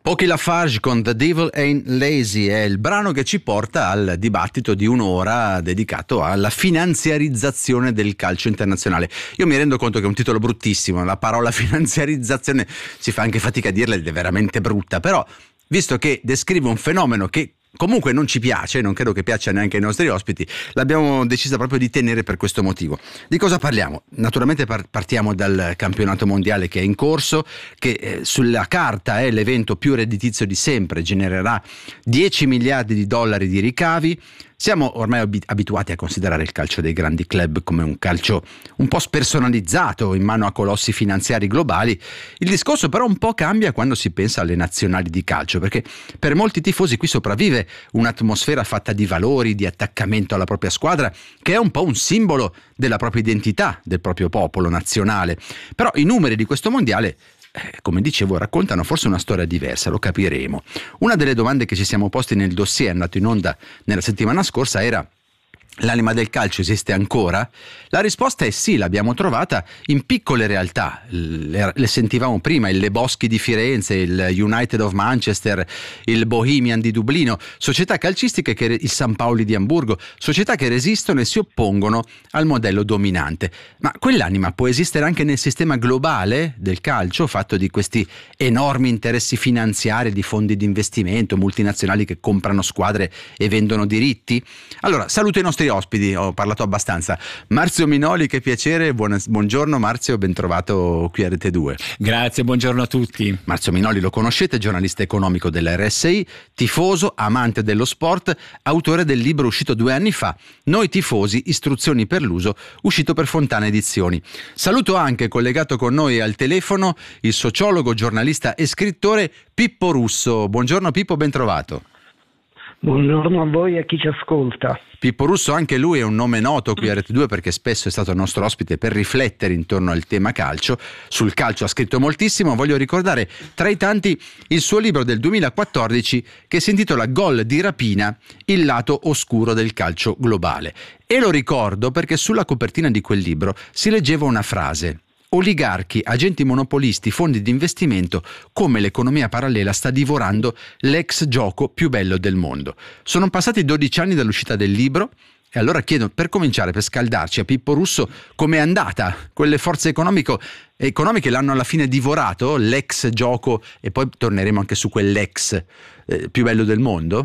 Pochi Lafarge con The Devil Ain't Lazy è il brano che ci porta al dibattito di un'ora dedicato alla finanziarizzazione del calcio internazionale. Io mi rendo conto che è un titolo bruttissimo, la parola finanziarizzazione si fa anche fatica a dirla ed è veramente brutta, però visto che descrive un fenomeno che comunque non ci piace, non credo che piaccia neanche ai nostri ospiti, l'abbiamo decisa proprio di tenere per questo motivo. Di cosa parliamo? Naturalmente partiamo dal campionato mondiale che è in corso, che sulla carta è l'evento più redditizio di sempre, genererà 10 miliardi di dollari di ricavi. Siamo ormai abituati a considerare il calcio dei grandi club come un calcio un po' spersonalizzato in mano a colossi finanziari globali. Il discorso però un po' cambia quando si pensa alle nazionali di calcio, perché per molti tifosi qui sopravvive un'atmosfera fatta di valori, di attaccamento alla propria squadra, che è un po' un simbolo della propria identità, del proprio popolo nazionale. Però i numeri di questo mondiale, come dicevo, raccontano forse una storia diversa, lo capiremo. Una delle domande che ci siamo posti nel dossier andato in onda nella settimana scorsa era: l'anima del calcio esiste ancora? La risposta è sì, l'abbiamo trovata in piccole realtà, le sentivamo prima, il Le Boschi di Firenze, il United of Manchester, il Bohemian di Dublino, società calcistiche il San Paoli di Amburgo, società che resistono e si oppongono al modello dominante. Ma quell'anima può esistere anche nel sistema globale del calcio, fatto di questi enormi interessi finanziari, di fondi di investimento, multinazionali che comprano squadre e vendono diritti? Allora, saluto i nostri ospiti, ho parlato abbastanza. Marzio Minoli, che piacere, buongiorno Marzio, ben trovato qui a Rete 2. Grazie, buongiorno a tutti. Marzio Minoli lo conoscete, giornalista economico della RSI, tifoso, amante dello sport, autore del libro uscito 2 anni fa, Noi tifosi, istruzioni per l'uso, uscito per Fontana Edizioni. Saluto anche, collegato con noi al telefono, il sociologo, giornalista e scrittore Pippo Russo. Buongiorno Pippo, ben trovato. Buongiorno a voi e a chi ci ascolta. Pippo Russo, anche lui è un nome noto qui a Rete 2 perché spesso è stato il nostro ospite per riflettere intorno al tema calcio. Sul calcio ha scritto moltissimo. Voglio ricordare tra i tanti il suo libro del 2014 che si intitola Gol di rapina, il lato oscuro del calcio globale. E lo ricordo perché sulla copertina di quel libro si leggeva una frase: oligarchi, agenti monopolisti, fondi di investimento, come l'economia parallela sta divorando l'ex gioco più bello del mondo. Sono passati 12 anni dall'uscita del libro e allora chiedo, per cominciare, per scaldarci, a Pippo Russo, com'è andata? Quelle forze economiche l'hanno alla fine divorato, l'ex gioco, e poi torneremo anche su quell'ex più bello del mondo?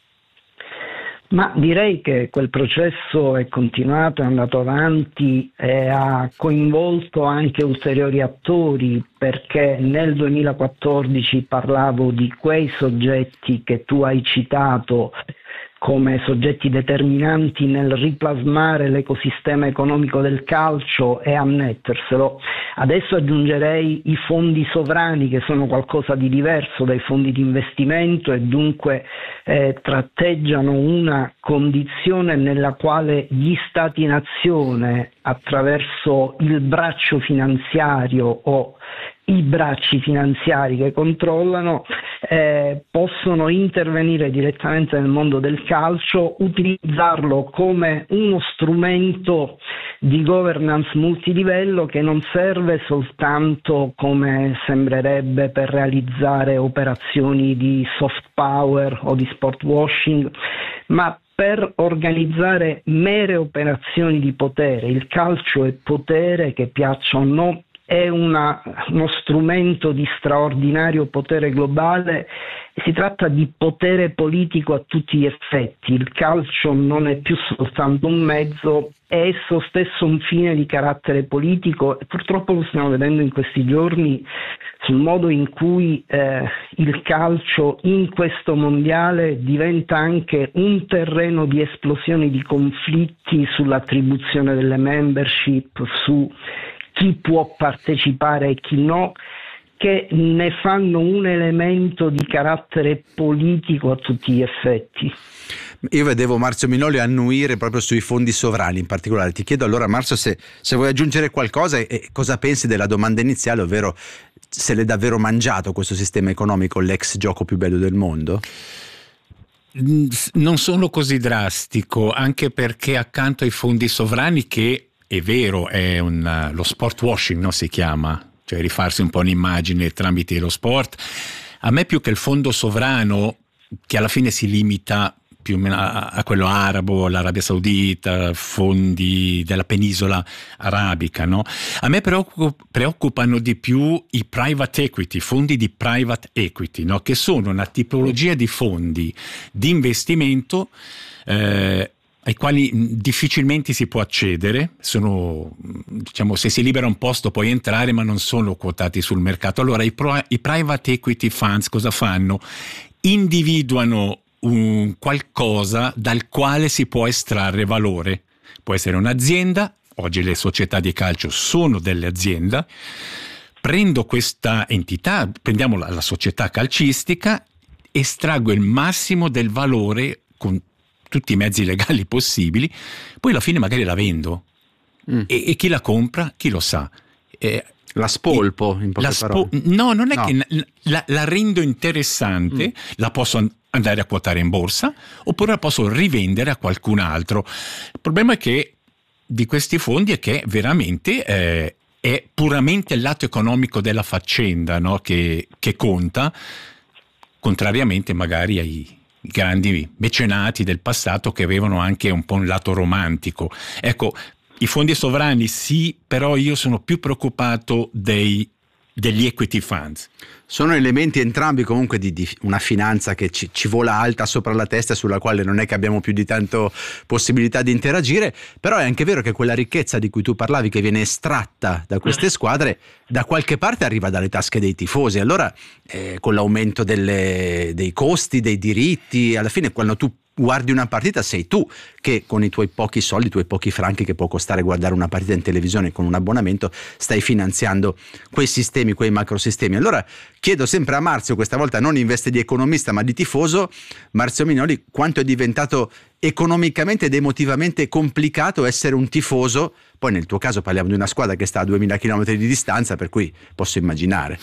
Ma direi che quel processo è continuato, è andato avanti e ha coinvolto anche ulteriori attori, perché nel 2014 parlavo di quei soggetti che tu hai citato come soggetti determinanti nel riplasmare l'ecosistema economico del calcio e annetterselo. Adesso aggiungerei i fondi sovrani, che sono qualcosa di diverso dai fondi di investimento e dunque tratteggiano una condizione nella quale gli stati-nazione, attraverso il braccio finanziario o i bracci finanziari che controllano, possono intervenire direttamente nel mondo del calcio, utilizzarlo come uno strumento di governance multilivello che non serve soltanto, come sembrerebbe, per realizzare operazioni di soft power o di sport washing, ma per organizzare mere operazioni di potere. Il calcio è potere, che piaccia o no, è uno strumento di straordinario potere globale. Si tratta di potere politico a tutti gli effetti. Il calcio non è più soltanto un mezzo, è esso stesso un fine di carattere politico, e purtroppo lo stiamo vedendo in questi giorni sul modo in cui il calcio in questo mondiale diventa anche un terreno di esplosione di conflitti sull'attribuzione delle membership, su chi può partecipare e chi no, che ne fanno un elemento di carattere politico a tutti gli effetti. Io vedevo Marzio Minoli annuire proprio sui fondi sovrani in particolare. Ti chiedo allora, Marzio, se vuoi aggiungere qualcosa e cosa pensi della domanda iniziale, ovvero se l'è davvero mangiato questo sistema economico, l'ex gioco più bello del mondo? Non sono così drastico, anche perché accanto ai fondi sovrani, che è vero, è lo sport washing, no, si chiama, cioè rifarsi un po' un'immagine tramite lo sport, A me, più che il fondo sovrano, che alla fine si limita più o meno a quello arabo, l'Arabia Saudita, fondi della penisola arabica, no? A me preoccupano di più i private equity, fondi di private equity, no? Che sono una tipologia di fondi di investimento ai quali difficilmente si può accedere. Sono, diciamo, se si libera un posto puoi entrare, ma non sono quotati sul mercato. Allora i private equity funds cosa fanno? Individuano un qualcosa dal quale si può estrarre valore. Può essere un'azienda, oggi le società di calcio sono delle aziende. Prendo questa entità, prendiamo la società calcistica, estraggo il massimo del valore con tutti i mezzi legali possibili, poi alla fine magari la vendo. E chi la compra, chi lo sa. La spolpo, in poche parole. No, non è che la rendo interessante, la posso andare a quotare in borsa, oppure la posso rivendere a qualcun altro. Il problema è che di questi fondi è che veramente è puramente il lato economico della faccenda, no? che conta, contrariamente magari ai grandi mecenati del passato che avevano anche un po' un lato romantico. Ecco, i fondi sovrani sì, però io sono più preoccupato degli equity funds. Sono elementi entrambi comunque di una finanza che ci vola alta sopra la testa, sulla quale non è che abbiamo più di tanto possibilità di interagire, però è anche vero che quella ricchezza di cui tu parlavi, che viene estratta da queste squadre, da qualche parte arriva dalle tasche dei tifosi. Allora con l'aumento dei costi, dei diritti, alla fine quando tu guardi una partita sei tu che con i tuoi pochi soldi, i tuoi pochi franchi che può costare guardare una partita in televisione con un abbonamento, stai finanziando quei sistemi, quei macrosistemi. Allora chiedo sempre a Marzio, questa volta non in veste di economista ma di tifoso, Marzio Minoli, quanto è diventato economicamente ed emotivamente complicato essere un tifoso. Poi nel tuo caso parliamo di una squadra che sta a 2000 km di distanza, per cui posso immaginare.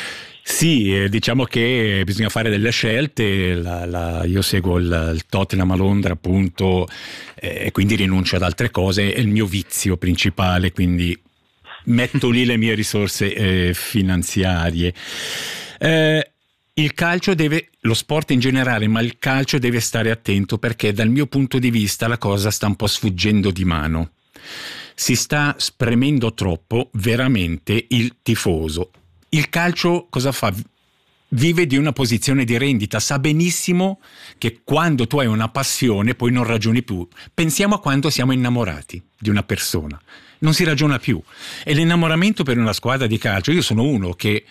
Sì, diciamo che bisogna fare delle scelte. Io seguo il Tottenham a Londra, appunto, e quindi rinuncio ad altre cose. È il mio vizio principale, quindi metto lì le mie risorse finanziarie. Il calcio lo sport in generale, ma il calcio deve stare attento, perché dal mio punto di vista la cosa sta un po' sfuggendo di mano. Si sta spremendo troppo veramente il tifoso. Il calcio cosa fa? Vive di una posizione di rendita, sa benissimo che quando tu hai una passione poi non ragioni più. Pensiamo a quando siamo innamorati di una persona, non si ragiona più. E l'innamoramento per una squadra di calcio, io sono uno che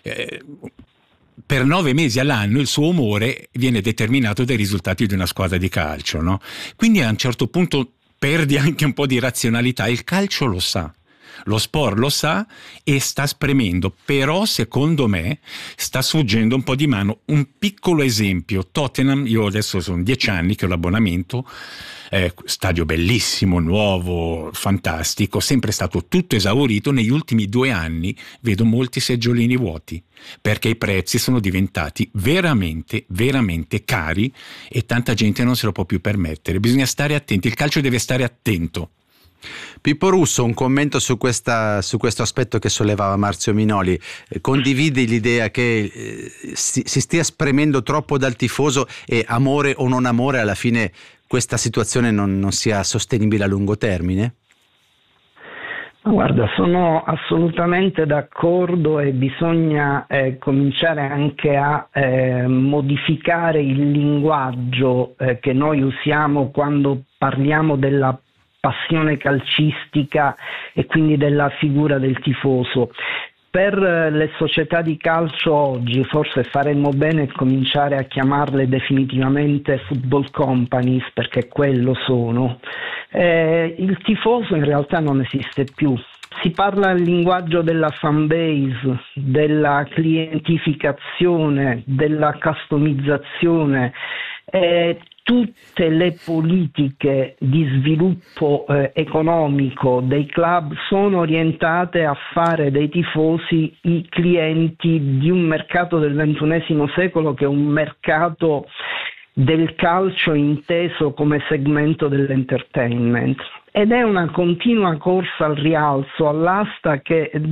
per 9 mesi all'anno il suo umore viene determinato dai risultati di una squadra di calcio, no? Quindi a un certo punto perdi anche un po' di razionalità. Il calcio lo sa. Lo sport lo sa e sta spremendo, però secondo me sta sfuggendo un po' di mano. Un piccolo esempio: Tottenham, io adesso sono 10 anni che ho l'abbonamento, stadio bellissimo, nuovo, fantastico, sempre stato tutto esaurito. Negli ultimi 2 anni vedo molti seggiolini vuoti, perché i prezzi sono diventati veramente, veramente cari e tanta gente non se lo può più permettere. Bisogna stare attenti, il calcio deve stare attento. Pippo Russo, un commento su questo aspetto che sollevava Marzio Minoli. Condividi l'idea che si stia spremendo troppo dal tifoso e, amore o non amore, alla fine questa situazione non sia sostenibile a lungo termine? Guarda, sono assolutamente d'accordo e bisogna cominciare anche a modificare il linguaggio che noi usiamo quando parliamo della passione calcistica e quindi della figura del tifoso. Per le società di calcio oggi forse faremmo bene a cominciare a chiamarle definitivamente football companies, perché quello sono. Il tifoso in realtà non esiste più. Si parla il linguaggio della fan base, della clientificazione, della customizzazione. Tutte le politiche di sviluppo economico dei club sono orientate a fare dei tifosi i clienti di un mercato del XXI secolo, che è un mercato del calcio inteso come segmento dell'entertainment. Ed è una continua corsa al rialzo, all'asta che è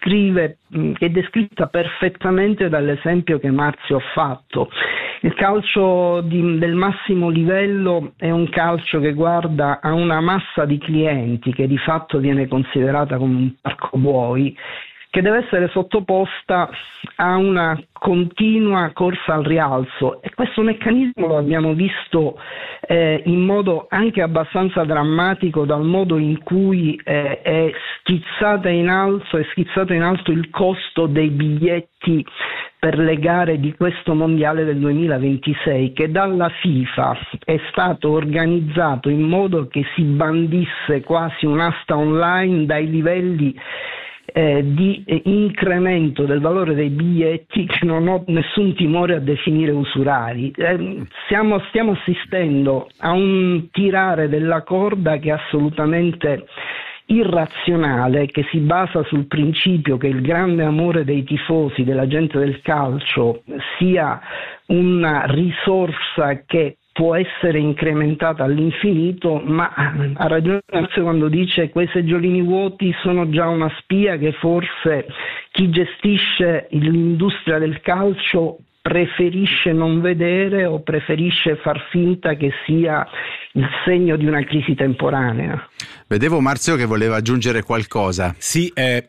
descritta perfettamente dall'esempio che Marzio ha fatto. Il calcio del massimo livello è un calcio che guarda a una massa di clienti che di fatto viene considerata come un parco buoi, che deve essere sottoposta a una continua corsa al rialzo, e questo meccanismo lo abbiamo visto in modo anche abbastanza drammatico dal modo in cui è schizzato in alto il costo dei biglietti per le gare di questo mondiale del 2026, che dalla FIFA è stato organizzato in modo che si bandisse quasi un'asta online dai livelli di incremento del valore dei biglietti che non ho nessun timore a definire usurari. Stiamo assistendo a un tirare della corda che è assolutamente irrazionale, che si basa sul principio che il grande amore dei tifosi, della gente del calcio, sia una risorsa che può essere incrementata all'infinito, ma ha ragione quando dice quei seggiolini vuoti sono già una spia che forse chi gestisce l'industria del calcio preferisce non vedere o preferisce far finta che sia il segno di una crisi temporanea. Vedevo Marzio che voleva aggiungere qualcosa. Sì,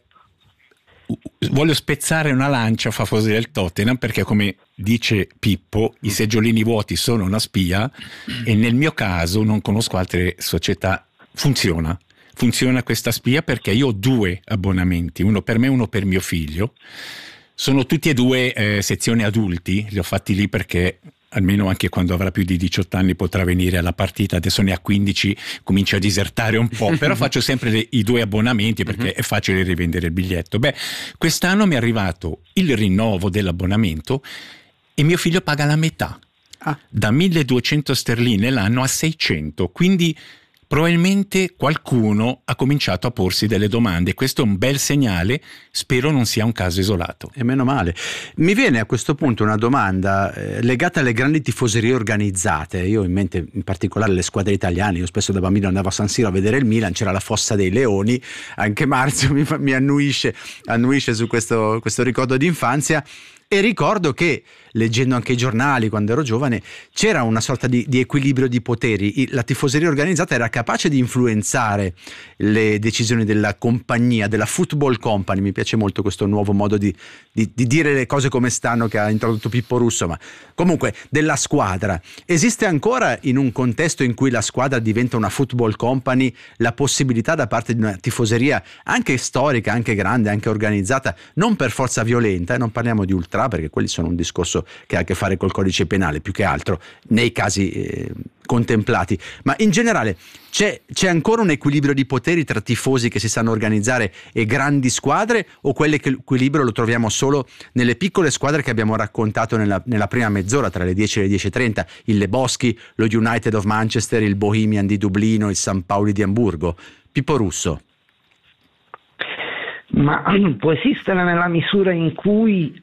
voglio spezzare una lancia a favore del Tottenham, perché come dice Pippo i seggiolini vuoti sono una spia, e nel mio caso non conosco altre società. Funziona questa spia perché io ho 2 abbonamenti, uno per me e uno per mio figlio. Sono tutti e 2 sezioni adulti, li ho fatti lì perché almeno anche quando avrà più di 18 anni potrà venire alla partita. Adesso ne ha 15, comincia a disertare un po', però faccio sempre i 2 abbonamenti perché è facile rivendere il biglietto. Quest'anno mi è arrivato il rinnovo dell'abbonamento e mio figlio paga la metà, da 1.200 sterline l'anno a 600, quindi probabilmente qualcuno ha cominciato a porsi delle domande. Questo è un bel segnale, spero non sia un caso isolato. E meno male. Mi viene a questo punto una domanda legata alle grandi tifoserie organizzate. Io ho in mente in particolare le squadre italiane. Io spesso da bambino andavo a San Siro a vedere il Milan, c'era la Fossa dei Leoni, anche Marzio mi annuisce su questo ricordo di infanzia. E ricordo che, leggendo anche i giornali quando ero giovane, c'era una sorta di equilibrio di poteri. La tifoseria organizzata era capace di influenzare le decisioni della compagnia, della football company. Mi piace molto questo nuovo modo di dire le cose come stanno che ha introdotto Pippo Russo, ma comunque della squadra. Esiste ancora, in un contesto in cui la squadra diventa una football company, la possibilità da parte di una tifoseria anche storica, anche grande, anche organizzata, non per forza violenta, non parliamo di ultra, perché quelli sono un discorso che ha a che fare col codice penale più che altro nei casi contemplati, ma in generale c'è ancora un equilibrio di poteri tra tifosi che si sanno organizzare e grandi squadre, o quell'equilibrio lo troviamo solo nelle piccole squadre che abbiamo raccontato nella prima mezz'ora, tra le 10 e le 10:30, il Lebowski, lo United of Manchester, il Bohemian di Dublino, il San Pauli di Amburgo? Pippo Russo. Ma può esistere nella misura in cui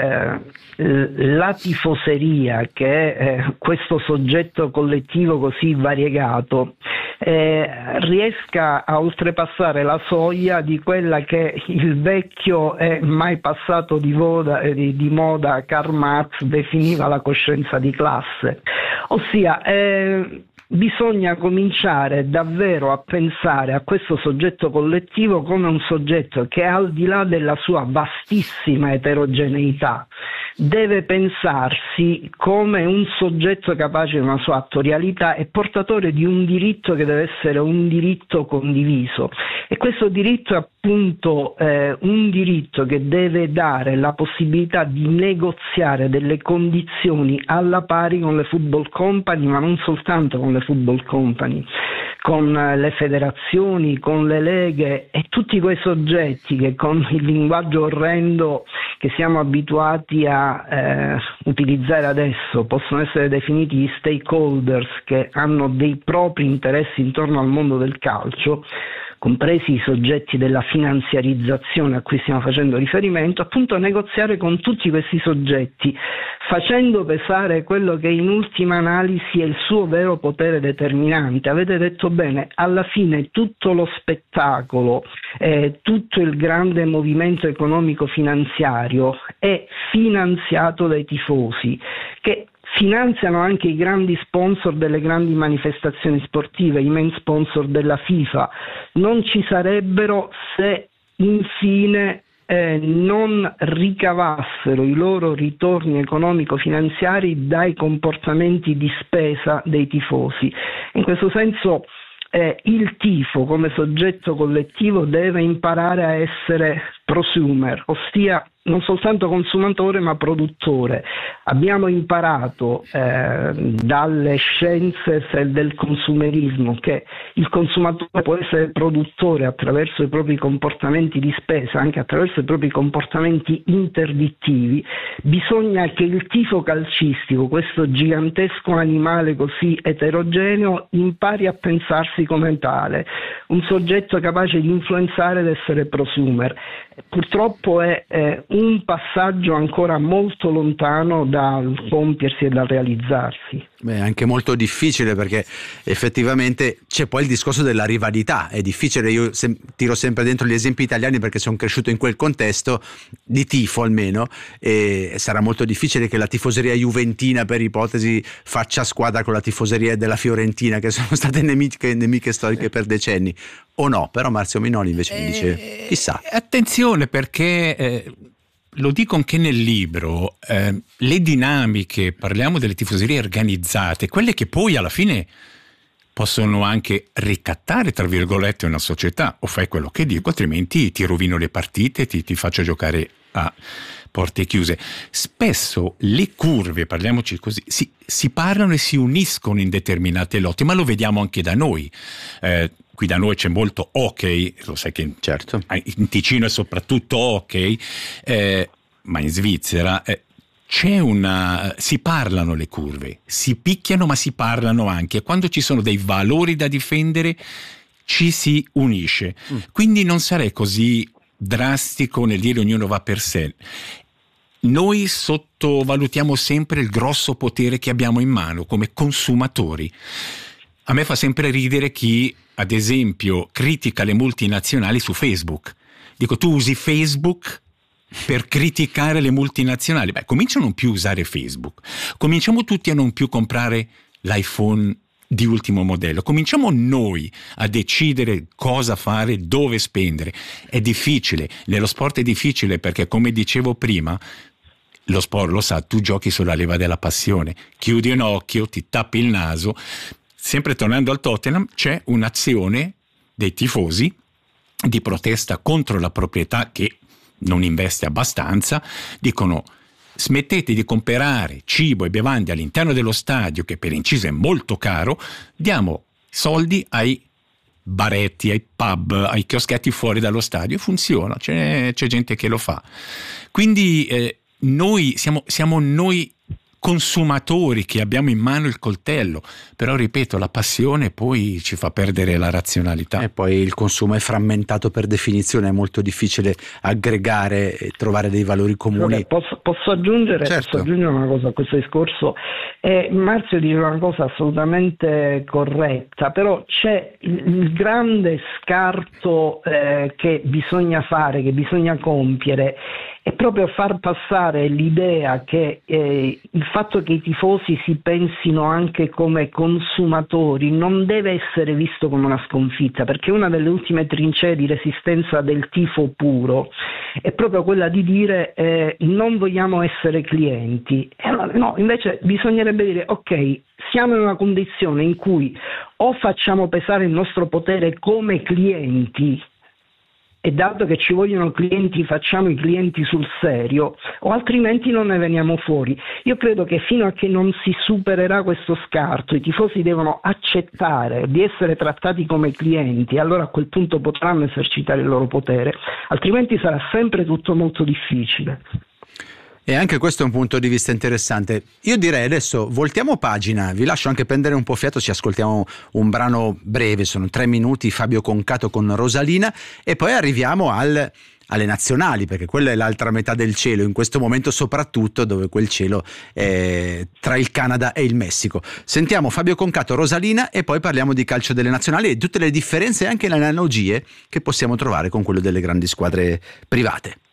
la tifoseria, che è questo soggetto collettivo così variegato, riesca a oltrepassare la soglia di quella che il vecchio e mai passato di moda Karl Marx definiva la coscienza di classe. Ossia, bisogna cominciare davvero a pensare a questo soggetto collettivo come un soggetto che, al di là della sua vastissima eterogeneità, deve pensarsi come un soggetto capace di una sua attorialità e portatore di un diritto che deve essere un diritto condiviso. E questo diritto è appunto un diritto che deve dare la possibilità di negoziare delle condizioni alla pari con le football company, ma non soltanto con le football company, con le federazioni, con le leghe e tutti quei soggetti che, con il linguaggio orrendo che siamo abituati a utilizzare adesso, possono essere definiti gli stakeholders, che hanno dei propri interessi intorno al mondo del calcio, compresi i soggetti della finanziarizzazione a cui stiamo facendo riferimento, appunto negoziare con tutti questi soggetti, facendo pesare quello che in ultima analisi è il suo vero potere determinante. Avete detto bene, alla fine tutto lo spettacolo, tutto il grande movimento economico-finanziario è finanziato dai tifosi, che finanziano anche i grandi sponsor delle grandi manifestazioni sportive, i main sponsor della FIFA. Non ci sarebbero se infine non ricavassero i loro ritorni economico-finanziari dai comportamenti di spesa dei tifosi. In questo senso il tifo come soggetto collettivo deve imparare a essere prosumer, ossia non soltanto consumatore ma produttore. Abbiamo imparato dalle scienze del consumerismo che il consumatore può essere produttore attraverso i propri comportamenti di spesa, anche attraverso i propri comportamenti interdittivi. Bisogna che il tifo calcistico, questo gigantesco animale così eterogeneo, impari a pensarsi come tale, un soggetto capace di influenzare ed essere prosumer. Purtroppo è un passaggio ancora molto lontano dal compiersi e dal realizzarsi. Beh, è anche molto difficile, perché effettivamente c'è poi il discorso della rivalità. È difficile, io tiro sempre dentro gli esempi italiani perché sono cresciuto in quel contesto di tifo almeno, e sarà molto difficile che la tifoseria juventina, per ipotesi, faccia squadra con la tifoseria della Fiorentina, che sono state nemiche storiche per decenni, o no? Però Marzio Minoli invece mi dice chissà. Attenzione, perché lo dico anche nel libro, le dinamiche, parliamo delle tifoserie organizzate, quelle che poi alla fine possono anche ricattare, tra virgolette, una società. O fai quello che dico, altrimenti ti rovino le partite, ti faccio giocare a porte chiuse. Spesso le curve, parliamoci così, si parlano e si uniscono in determinate lotte, ma lo vediamo anche da noi. Qui da noi c'è molto hockey, lo sai che certo, in Ticino è soprattutto hockey, ma in Svizzera si parlano le curve, si picchiano ma si parlano anche, e quando ci sono dei valori da difendere ci si unisce. Quindi non sarei così drastico nel dire ognuno va per sé. Noi sottovalutiamo sempre il grosso potere che abbiamo in mano come consumatori. A me fa sempre ridere chi, ad esempio, critica le multinazionali su Facebook. Dico, tu usi Facebook per criticare le multinazionali? Beh, comincia a non più usare Facebook. Cominciamo tutti a non più comprare l'iPhone di ultimo modello. Cominciamo noi a decidere cosa fare, dove spendere. È difficile. Nello sport è difficile perché, come dicevo prima, lo sport, lo sa, tu giochi sulla leva della passione. Chiudi un occhio, ti tappi il naso. Sempre tornando al Tottenham, c'è un'azione dei tifosi di protesta contro la proprietà che non investe abbastanza. Dicono: smettete di comprare cibo e bevande all'interno dello stadio, che per inciso è molto caro, diamo soldi ai baretti, ai pub, ai chioschetti fuori dallo stadio. Funziona, c'è gente che lo fa. Quindi noi siamo noi consumatori che abbiamo in mano il coltello, però ripeto, la passione poi ci fa perdere la razionalità. E poi il consumo è frammentato per definizione, è molto difficile aggregare e trovare dei valori comuni. Vabbè, posso aggiungere, certo. Posso aggiungere una cosa a questo discorso. Marzio dice una cosa assolutamente corretta, però c'è il grande scarto che bisogna fare, che bisogna compiere, è proprio far passare l'idea che il fatto che i tifosi si pensino anche come consumatori non deve essere visto come una sconfitta, perché una delle ultime trincee di resistenza del tifo puro è proprio quella di dire non vogliamo essere clienti. No, invece bisognerebbe dire ok, siamo in una condizione in cui o facciamo pesare il nostro potere come clienti, e dato che ci vogliono clienti facciamo i clienti sul serio, o altrimenti non ne veniamo fuori. Io credo che fino a che non si supererà questo scarto, i tifosi devono accettare di essere trattati come clienti, allora a quel punto potranno esercitare il loro potere, altrimenti sarà sempre tutto molto difficile. E anche questo è un punto di vista interessante. Io direi adesso voltiamo pagina, vi lascio anche prendere un po' fiato, ci ascoltiamo un brano breve, sono 3 minuti, Fabio Concato con Rosalina, e poi arriviamo alle nazionali, perché quella è l'altra metà del cielo, in questo momento soprattutto, dove quel cielo è tra il Canada e il Messico. Sentiamo Fabio Concato, Rosalina, e poi parliamo di calcio delle nazionali e tutte le differenze e anche le analogie che possiamo trovare con quello delle grandi squadre private.